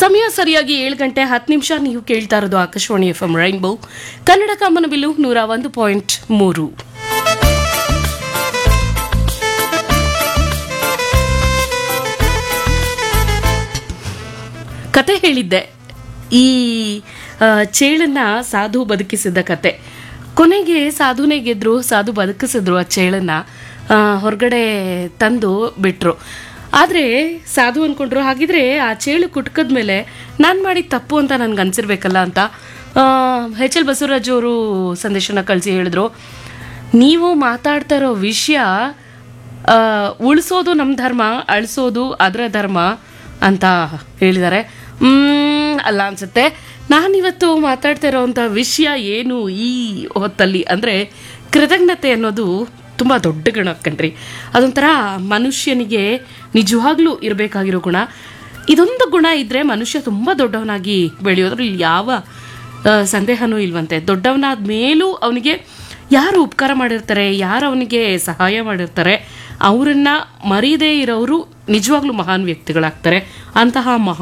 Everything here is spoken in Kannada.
ಸಮಯ ಸರಿಯಾಗಿ 7:10 ನೀವು ಕೇಳ್ತಾ ಇರೋದು ಆಕಾಶವಾಣಿ FM ರೈನ್ಬೋ ಕನ್ನಡ ಕಾಮನಬಿಲ್ಲು 101.3. ಕತೆ ಹೇಳಿದ್ದೆ, ಈ ಚೇಳನ್ನ ಸಾಧು ಬದುಕಿಸಿದ ಕತೆ. ಕೊನೆಗೆ ಸಾಧುನೇ ಗೆದ್ರು, ಸಾಧು ಬದುಕಿಸಿದ್ರು. ಆ ಚೇಳನ್ನ ಹೊರಗಡೆ ತಂದು ಬಿಟ್ರು. ಆದರೆ ಸಾಧು ಅಂದ್ಕೊಂಡ್ರು, ಹಾಗಿದ್ರೆ ಆ ಚೇಳು ಕುಟ್ಕದ್ಮೇಲೆ ನಾನು ಮಾಡಿದ ತಪ್ಪು ಅಂತ ನನ್ಗೆ ಅನ್ಸಿರ್ಬೇಕಲ್ಲ ಅಂತ HL ಬಸವರಾಜ್ ಅವರು ಸಂದೇಶನ ಕಳಿಸಿ ಹೇಳಿದ್ರು, ನೀವು ಮಾತಾಡ್ತಾ ಇರೋ ವಿಷಯ ಉಳಿಸೋದು ನಮ್ಮ ಧರ್ಮ, ಅಳಿಸೋದು ಅದರ ಧರ್ಮ ಅಂತ ಹೇಳಿದ್ದಾರೆ. ಅಲ್ಲ ಅನ್ಸುತ್ತೆ. ನಾನಿವತ್ತು ಮಾತಾಡ್ತಾ ಇರೋವಂಥ ವಿಷಯ ಏನು ಈ ಹೊತ್ತಲ್ಲಿ ಅಂದರೆ ಕೃತಜ್ಞತೆ ಅನ್ನೋದು ತುಂಬ ದೊಡ್ಡ ಗುಣ ಕಣ್ರಿ. ಅದೊಂಥರ ಮನುಷ್ಯನಿಗೆ ನಿಜವಾಗ್ಲೂ ಇರಬೇಕಾಗಿರೋ ಗುಣ. ಇದೊಂದು ಗುಣ ಇದ್ದರೆ ಮನುಷ್ಯ ತುಂಬ ದೊಡ್ಡವನಾಗಿ ಬೆಳೆಯೋದ್ರಲ್ಲಿ ಯಾವ ಸಂದೇಹನೂ ಇಲ್ವಂತೆ. ದೊಡ್ಡವನಾದ ಮೇಲೂ ಅವನಿಗೆ ಯಾರು ಉಪಕಾರ ಮಾಡಿರ್ತಾರೆ, ಯಾರು ಅವನಿಗೆ ಸಹಾಯ ಮಾಡಿರ್ತಾರೆ, ಅವರನ್ನು ಮರೀದೇ ಇರೋರು ನಿಜವಾಗ್ಲೂ ಮಹಾನ್ ವ್ಯಕ್ತಿಗಳಾಗ್ತಾರೆ. ಅಂತಹ